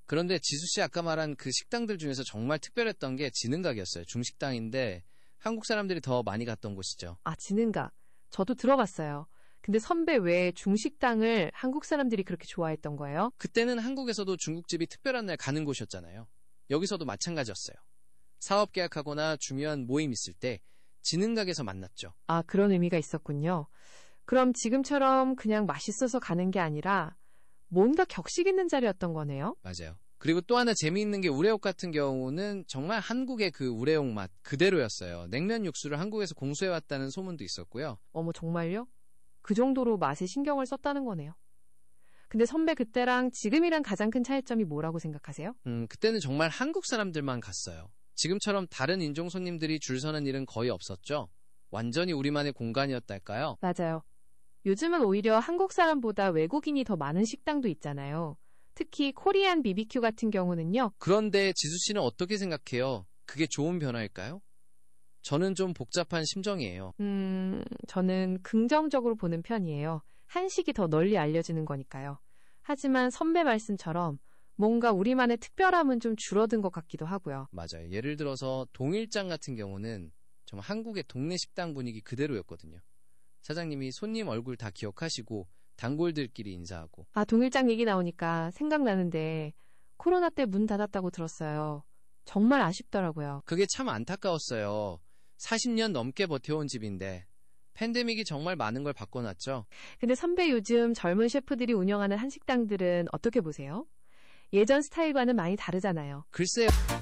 그런데 지수 씨 아까 말한 그 식당들 중에서 정말 특별했던 게 지능각이었어요. 중식당인데 한국 사람들이 더 많이 갔던 곳이죠. 아, 지능각. 저도 들어봤어요. 근데 선배 왜 중식당을 한국 사람들이 그렇게 좋아했던 거예요? 그때는 한국에서도 중국집이 특별한 날 가는 곳이었잖아요. 여기서도 마찬가지였어요. 사업 계약하거나 중요한 모임 있을 때 지능각에서 만났죠. 아, 그런 의미가 있었군요. 그럼 지금처럼 그냥 맛있어서 가는 게 아니라 뭔가 격식 있는 자리였던 거네요? 맞아요. 그리고 또 하나 재미있는 게 우레옥 같은 경우는 정말 한국의 그 우레옥 맛 그대로였어요. 냉면 육수를 한국에서 공수해왔다는 소문도 있었고요. 어머, 정말요? 그 정도로 맛에 신경을 썼다는 거네요. 근데 선배 그때랑 지금이랑 가장 큰 차이점이 뭐라고 생각하세요? 그때는 정말 한국 사람들만 갔어요. 지금처럼 다른 인종 손님들이 줄 서는 일은 거의 없었죠. 완전히 우리만의 공간이었달까요? 맞아요. 요즘은 오히려 한국 사람보다 외국인이 더 많은 식당도 있잖아요. 특히 코리안 BBQ 같은 경우는요. 그런데 지수 씨는 어떻게 생각해요? 그게 좋은 변화일까요? 저는 좀 복잡한 심정이에요. 저는 긍정적으로 보는 편이에요. 한식이 더 널리 알려지는 거니까요. 하지만 선배 말씀처럼 뭔가 우리만의 특별함은 좀 줄어든 것 같기도 하고요. 맞아요. 예를 들어서 동일장 같은 경우는 정말 한국의 동네 식당 분위기 그대로였거든요. 사장님이 손님 얼굴 다 기억하시고 단골들끼리 인사하고. 아, 동일장 얘기 나오니까 생각나는데 코로나 때 문 닫았다고 들었어요. 정말 아쉽더라고요. 그게 참 안타까웠어요. 40년 넘게 버텨온 집인데 팬데믹이 정말 많은 걸 바꿔놨죠. 근데 선배 요즘 젊은 셰프들이 운영하는 한식당들은 어떻게 보세요? 예전 스타일과는 많이 다르잖아요. 글쎄요.